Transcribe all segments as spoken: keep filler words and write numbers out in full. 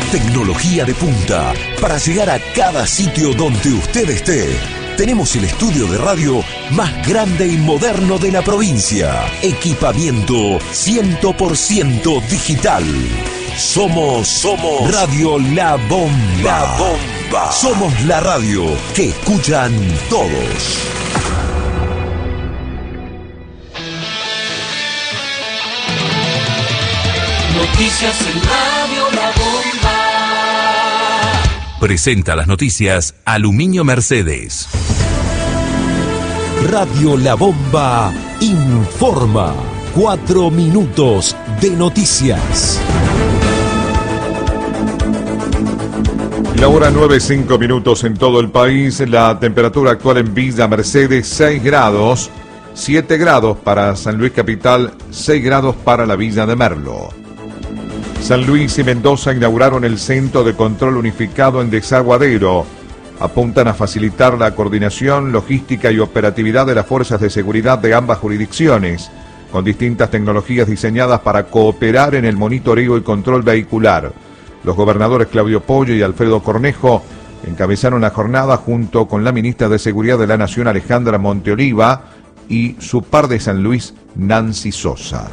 Tecnología de punta para llegar a cada sitio donde usted esté. Tenemos el estudio de radio más grande y moderno de la provincia. Equipamiento cien por ciento digital. Somos, somos Radio La Bomba. La Bomba. Somos la radio que escuchan todos. Noticias en Radio La Bomba. Presenta las noticias Aluminio Mercedes. Radio La Bomba informa. Cuatro minutos de noticias. La hora nueve, cinco minutos en todo el país. La temperatura actual en Villa Mercedes, seis grados. siete grados para San Luis Capital, seis grados para la Villa de Merlo. San Luis y Mendoza inauguraron el Centro de Control Unificado en Desaguadero. Apuntan a facilitar la coordinación, logística y operatividad de las fuerzas de seguridad de ambas jurisdicciones, con distintas tecnologías diseñadas para cooperar en el monitoreo y control vehicular. Los gobernadores Claudio Pollo y Alfredo Cornejo encabezaron la jornada junto con la ministra de Seguridad de la Nación, Alejandra Monteoliva, y su par de San Luis, Nancy Sosa.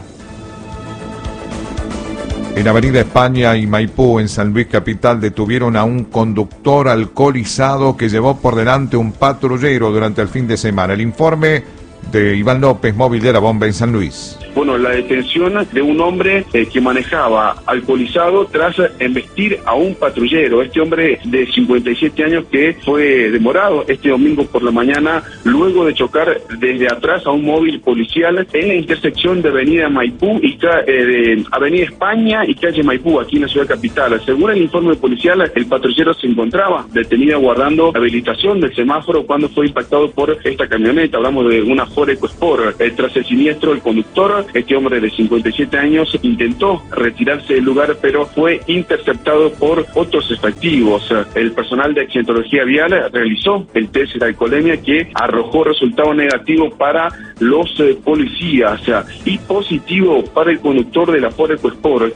En Avenida España y Maipú, en San Luis Capital, detuvieron a un conductor alcoholizado que llevó por delante un patrullero durante el fin de semana. El informe de Iván López, móvil de la Bomba en San Luis. Bueno, la detención de un hombre eh, que manejaba alcoholizado tras embestir a un patrullero. Este hombre de cincuenta y siete años que fue demorado este domingo por la mañana luego de chocar desde atrás a un móvil policial en la intersección de Avenida Maipú y eh, de Avenida España y calle Maipú, aquí en la ciudad capital. Según el informe policial, el patrullero se encontraba detenido aguardando la habilitación del semáforo cuando fue impactado por esta camioneta. Hablamos de una Ford EcoSport. Eh, tras el siniestro, el conductor, este hombre de cincuenta y siete años, intentó retirarse del lugar, pero fue interceptado por otros efectivos. El personal de accidentología vial realizó el test de alcoholemia que arrojó resultado negativo para los eh, policías y positivo para el conductor de la Ford EcoSport.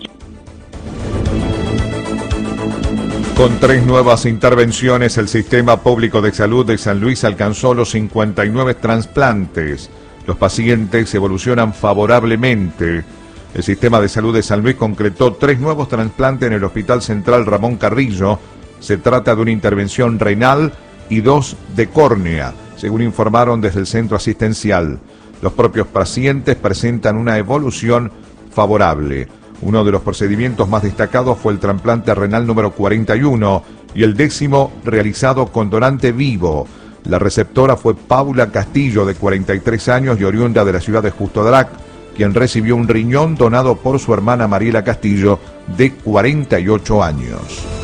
Con tres nuevas intervenciones, el Sistema Público de Salud de San Luis alcanzó los cincuenta y nueve trasplantes. Los pacientes evolucionan favorablemente. El Sistema de Salud de San Luis concretó tres nuevos trasplantes en el Hospital Central Ramón Carrillo. Se trata de una intervención renal y dos de córnea, según informaron desde el centro asistencial. Los propios pacientes presentan una evolución favorable. Uno de los procedimientos más destacados fue el trasplante renal número cuarenta y uno y el décimo realizado con donante vivo. La receptora fue Paula Castillo, de cuarenta y tres años y oriunda de la ciudad de Justo Drac, quien recibió un riñón donado por su hermana Mariela Castillo, de cuarenta y ocho años.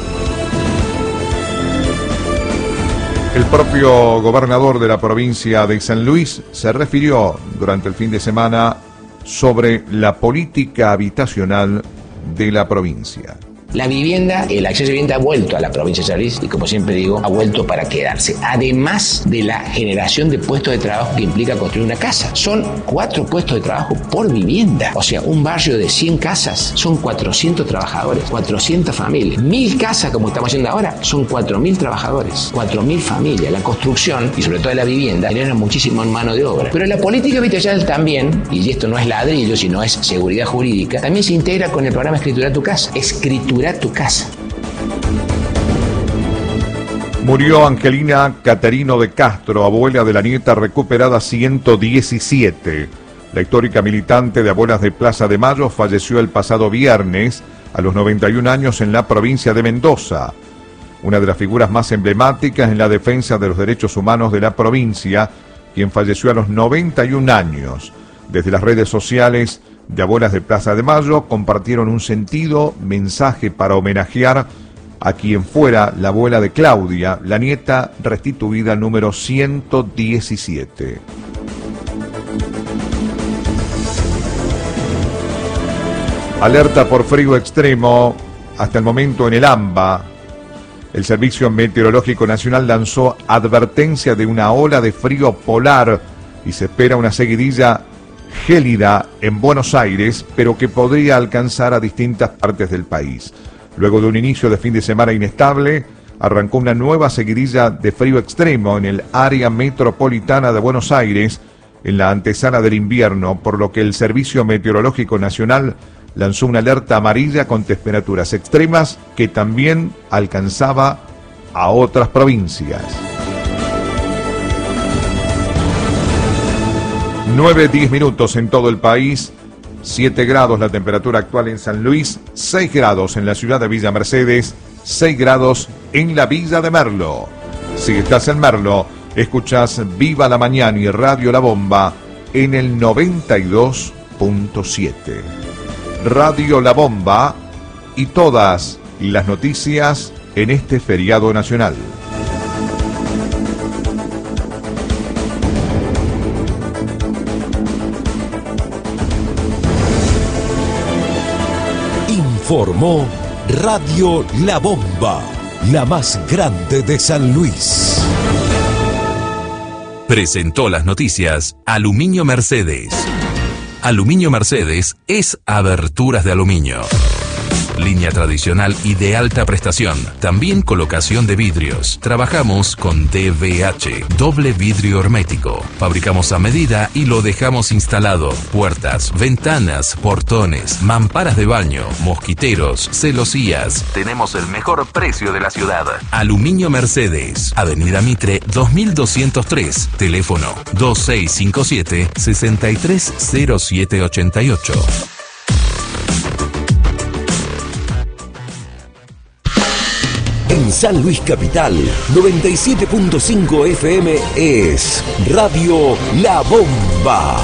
El propio gobernador de la provincia de San Luis se refirió durante el fin de semana sobre la política habitacional de la provincia. La vivienda, el acceso a vivienda ha vuelto a la provincia de San Luis y, como siempre digo, ha vuelto para quedarse. Además de la generación de puestos de trabajo que implica construir una casa. Son cuatro puestos de trabajo por vivienda. O sea, un barrio de cien casas son cuatrocientos trabajadores, cuatrocientas familias. Mil casas, como estamos haciendo ahora, son cuatro mil trabajadores, cuatro mil familias. La construcción, y sobre todo la vivienda, genera muchísimo en mano de obra. Pero la política habitacional también, y esto no es ladrillo, sino es seguridad jurídica, también se integra con el programa Escritura tu Casa. Escritura tu casa. Murió Angelina Caterino de Castro, abuela de la nieta recuperada ciento diecisiete. La histórica militante de Abuelas de Plaza de Mayo falleció el pasado viernes a los noventa y un años en la provincia de Mendoza. Una de las figuras más emblemáticas en la defensa de los derechos humanos de la provincia, quien falleció a los noventa y un años. Desde las redes sociales de Abuelas de Plaza de Mayo compartieron un sentido mensaje para homenajear a quien fuera la abuela de Claudia, la nieta restituida número ciento diecisiete. Alerta por frío extremo hasta el momento en el AMBA. El Servicio Meteorológico Nacional lanzó advertencia de una ola de frío polar y se espera una seguidilla gélida en Buenos Aires, pero que podría alcanzar a distintas partes del país. Luego de un inicio de fin de semana inestable, arrancó una nueva seguidilla de frío extremo en el área metropolitana de Buenos Aires, en la antesala del invierno, por lo que el Servicio Meteorológico Nacional lanzó una alerta amarilla con temperaturas extremas que también alcanzaba a otras provincias. nueve diez minutos en todo el país, siete grados la temperatura actual en San Luis, seis grados en la ciudad de Villa Mercedes, seis grados en la Villa de Merlo. Si estás en Merlo, escuchás Viva la Mañana y Radio La Bomba en el noventa y dos punto siete. Radio La Bomba y todas las noticias en este feriado nacional. Informó Radio La Bomba, la más grande de San Luis. Presentó las noticias Aluminio Mercedes. Aluminio Mercedes es aberturas de aluminio. Línea tradicional y de alta prestación. También colocación de vidrios. Trabajamos con D V H, doble vidrio hermético. Fabricamos a medida y lo dejamos instalado. Puertas, ventanas, portones, mamparas de baño, mosquiteros, celosías. Tenemos el mejor precio de la ciudad. Aluminio Mercedes. Avenida Mitre dos mil doscientos tres. Teléfono dos seis cinco siete, seis tres cero siete ocho ocho. En San Luis Capital, noventa y siete punto cinco F M es Radio La Bomba.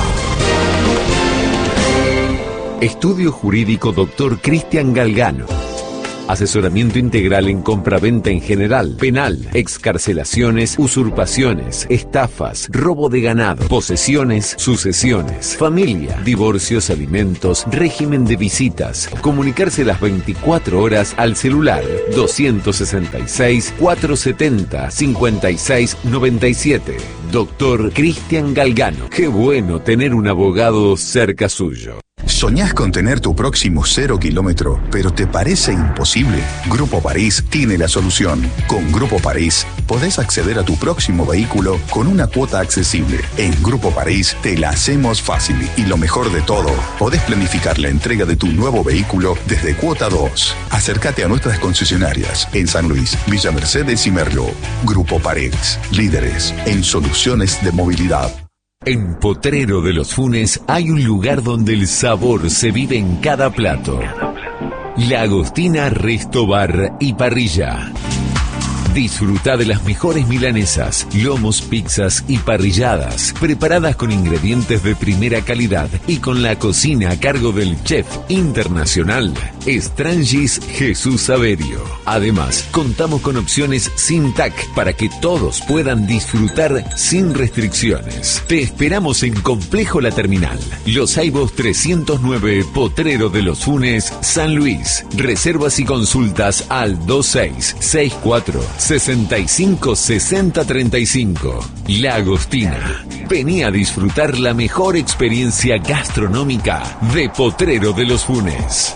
Estudio Jurídico Doctor Cristian Galgano. Asesoramiento integral en compraventa en general, penal, excarcelaciones, usurpaciones, estafas, robo de ganado, posesiones, sucesiones, familia, divorcios, alimentos, régimen de visitas. Comunicarse las veinticuatro horas al celular dos sesenta y seis, cuatrocientos setenta, cincuenta y seis noventa y siete. Doctor Cristian Galgano. Qué bueno tener un abogado cerca suyo. ¿Soñás con tener tu próximo cero kilómetro, pero te parece imposible? Grupo París tiene la solución. Con Grupo París podés acceder a tu próximo vehículo con una cuota accesible. En Grupo París te la hacemos fácil y lo mejor de todo, podés planificar la entrega de tu nuevo vehículo desde cuota dos. Acércate a nuestras concesionarias en San Luis, Villa Mercedes y Merlo. Grupo París, líderes en soluciones de movilidad. En Potrero de los Funes hay un lugar donde el sabor se vive en cada plato. La Agostina Resto Bar y Parrilla. Disfruta de las mejores milanesas, lomos, pizzas y parrilladas, preparadas con ingredientes de primera calidad y con la cocina a cargo del chef internacional Strangis Jesús Saverio. Además, contamos con opciones sin T A C para que todos puedan disfrutar sin restricciones. Te esperamos en Complejo La Terminal, Los Aibos trescientos nueve, Potrero de los Funes, San Luis. Reservas y consultas al dos seis seis cuatro sesenta y cinco sesenta treinta y cinco. La Agostina. Vení a disfrutar la mejor experiencia gastronómica de Potrero de los Funes.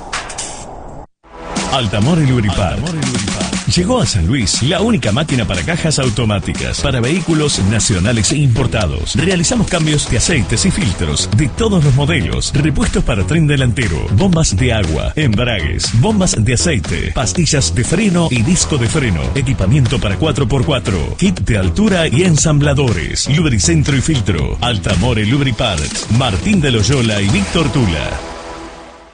Altamore Lubripar. Llegó a San Luis la única máquina para cajas automáticas para vehículos nacionales e importados. Realizamos cambios de aceites y filtros de todos los modelos, repuestos para tren delantero, bombas de agua, embragues, bombas de aceite, pastillas de freno y disco de freno, equipamiento para cuatro por cuatro, kit de altura y ensambladores, lubricentro y filtro. Altamore Lubripart, Martín de Loyola y Víctor Tula.